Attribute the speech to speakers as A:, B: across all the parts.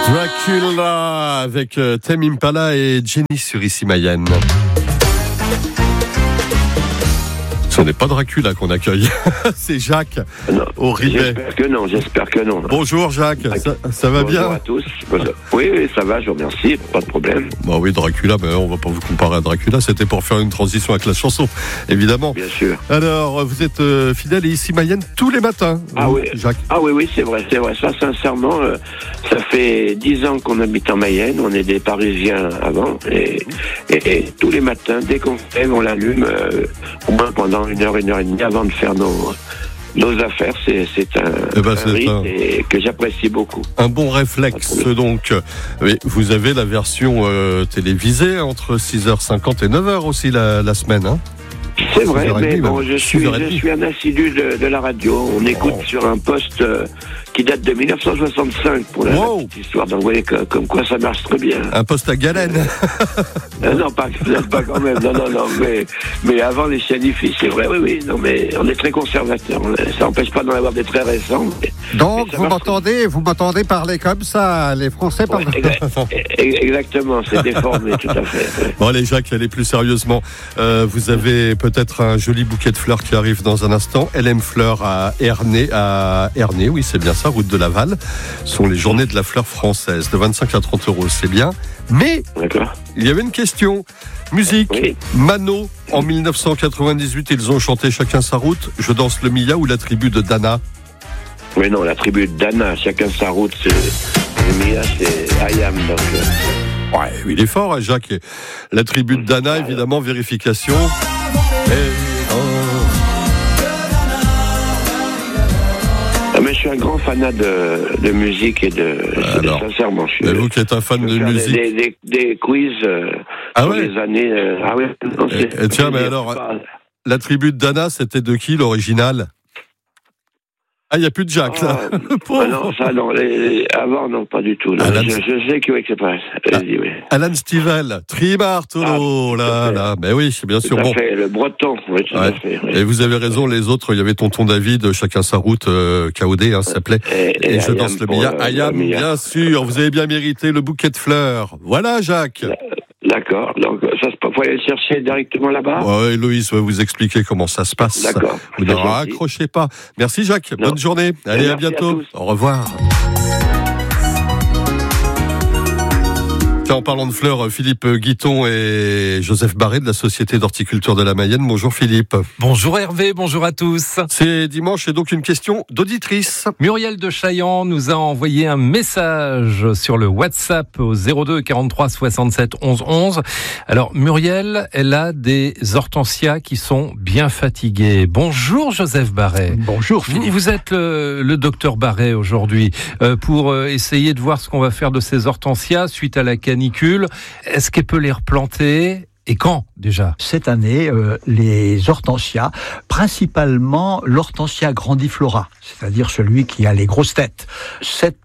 A: Dracula avec Tame Impala et Jenny sur Ici Mayenne. Ce n'est pas Dracula qu'on accueille, c'est Jacques au Ribet.
B: J'espère que non.
A: Bonjour Jacques, ça va bien?
B: Bonjour à tous. Oui, ça va, je vous remercie, pas de problème.
A: Bah oui, Dracula, mais on va pas vous comparer à Dracula, c'était pour faire une transition avec la chanson, évidemment.
B: Bien sûr.
A: Alors, vous êtes fidèle à Ici Mayenne tous les matins, Jacques?
B: Ah oui, c'est vrai. Ça, sincèrement, ça fait 10 ans qu'on habite en Mayenne, on est des Parisiens avant, et tous les matins, dès qu'on fait, on l'allume, au moins pendant une heure et demie avant de faire nos affaires. C'est un rythme que j'apprécie beaucoup. Un bon réflexe, donc. Oui, vous avez la version télévisée entre 6h50 et 9h aussi la semaine, hein? C'est vrai, mais bon, je suis un assidu de la radio. On écoute sur un poste qui date de 1965 pour la petite histoire. Donc vous voyez comme quoi ça marche très bien.
A: Un poste à galène.
B: Non, pas quand même. Non. Mais avant les chianifis, c'est vrai. Oui. Non, mais on est très conservateurs. Ça n'empêche pas d'en avoir des très récents.
C: Donc vous m'entendez parler comme ça. Les Français parlent.
B: Exactement, c'est déformé, tout à fait. Ouais.
A: Bon, allez Jacques, allez plus sérieusement. Vous avez peut-être un joli bouquet de fleurs qui arrive dans un instant. LM Fleurs à Ernée, oui, c'est bien ça, route de Laval. Ce sont les journées de la fleur française, de 25 à 30 €, c'est bien. Mais il y avait une question. Musique, Mano, en 1998, ils ont chanté Chacun sa route, Je danse le Mia ou la tribu de Dana?
B: Oui, non, la tribu de Dana, Chacun sa route, le Mia, c'est Ayam, donc...
A: Ouais, il est fort, hein, Jacques. La tribu de Dana, évidemment, vérification.
B: Mais je suis un grand fanat de musique et sincèrement, je suis.
A: Vous qui êtes un fan de musique.
B: Des quiz sur les années.
A: Tiens, mais alors, la tribu de Dana, c'était de qui l'original? Ah, il n'y a plus de Jacques, là.
B: Non, ça, non. Avant, non, pas du tout. Je sais que c'est pas. Oui.
A: Alan Stivell, Tribartolo, là. Mais oui, bien sûr.
B: Tout à fait, le breton, oui, tout à fait. Oui.
A: Et vous avez raison, les autres, il y avait Tonton David, Chacun sa route, KOD, ça s'appelait. Et je danse le Mia. Ayam, bien sûr, vous avez bien mérité le bouquet de fleurs. Voilà, Jacques.
B: D'accord, donc ça se peut aller le chercher directement là-bas.
A: Oui, Loïs va vous expliquer comment ça se passe.
B: D'accord.
A: Vous ne raccrochez pas. Merci Jacques, bonne journée. Allez, à bientôt. Au revoir. En parlant de fleurs, Philippe Guiton et Joseph Barré de la Société d'horticulture de la Mayenne. Bonjour Philippe.
D: Bonjour Hervé, bonjour à tous.
A: C'est dimanche et donc une question d'auditrice.
D: Muriel de Chaillan nous a envoyé un message sur le WhatsApp au 02 43 67 11 11. Alors Muriel, elle a des hortensias qui sont bien fatiguées. Bonjour Joseph Barré.
C: Bonjour Philippe.
D: Vous êtes le docteur Barré aujourd'hui pour essayer de voir ce qu'on va faire de ces hortensias suite à la canicule. Est-ce qu'elle peut les replanter? Et quand, déjà?
C: Cette année, les hortensias, principalement l'hortensia grandiflora, c'est-à-dire celui qui a les grosses têtes. Cette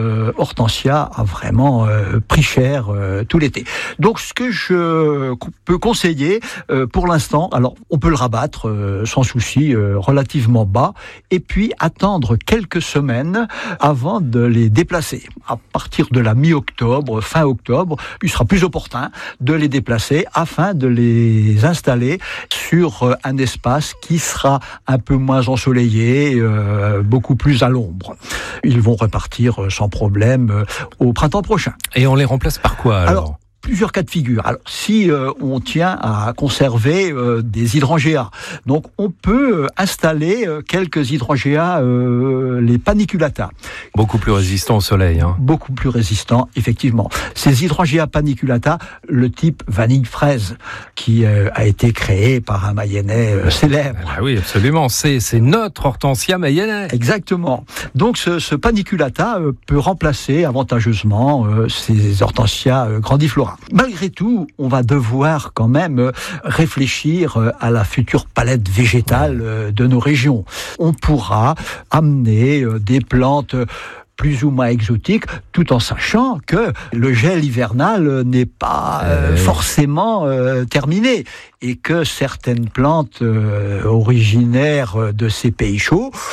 C: hortensia a vraiment pris cher tout l'été. Donc, ce que je peux conseiller, pour l'instant, alors, on peut le rabattre sans souci, relativement bas, et puis attendre quelques semaines avant de les déplacer. À partir de la mi-octobre, fin octobre, il sera plus opportun de les déplacer afin de les installer sur un espace qui sera un peu moins ensoleillé, beaucoup plus à l'ombre. Ils vont repartir sans problème au printemps prochain.
D: Et on les remplace par quoi alors
C: plusieurs cas de figure. Alors, si on tient à conserver des hydrangéas, donc on peut installer quelques hydrangéas, les paniculata.
D: Beaucoup plus résistants au soleil.
C: Beaucoup plus résistants, effectivement. Ces hydrangéas paniculata, le type vanille fraise, qui a été créé par un Mayennais célèbre.
D: Ah oui, absolument. C'est notre hortensia mayennais.
C: Exactement. Donc ce paniculata peut remplacer avantageusement ces hortensias grandiflora. Malgré tout, on va devoir quand même réfléchir à la future palette végétale de nos régions. On pourra amener des plantes plus ou moins exotiques, tout en sachant que le gel hivernal n'est pas forcément terminé, et que certaines plantes originaires de ces pays chauds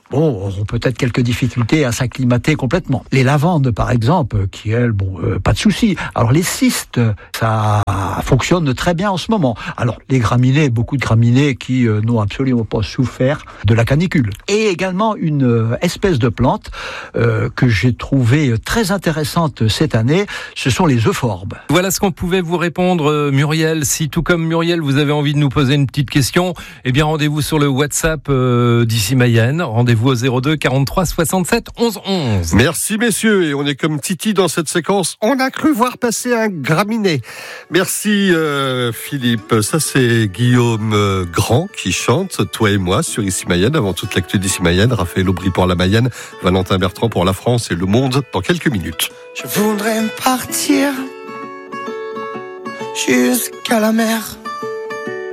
C: auront peut-être quelques difficultés à s'acclimater complètement. Les lavandes, par exemple, qui elles, pas de souci. Alors les cystes, ça fonctionne très bien en ce moment. Alors les graminées, beaucoup de graminées qui n'ont absolument pas souffert de la canicule. Et également une espèce de plante que j'ai trouvée très intéressante cette année, ce sont les euphorbes.
D: Voilà ce qu'on pouvait vous répondre, Muriel. Si tout comme Muriel, vous avez envie de nous poser une petite question, eh bien rendez-vous sur le WhatsApp d'Ici Mayenne. Rendez-vous au 02 43 67 11 11.
A: Merci messieurs, et on est comme Titi dans cette séquence. On a cru voir passer un graminé. Merci Philippe. Ça c'est Guillaume Grand qui chante Toi et moi sur Ici Mayenne. Avant toute l'actu d'Ici Mayenne, Raphaël Aubry pour la Mayenne, Valentin Bertrand pour la France et Le Monde dans quelques minutes.
E: Je voudrais partir jusqu'à la mer.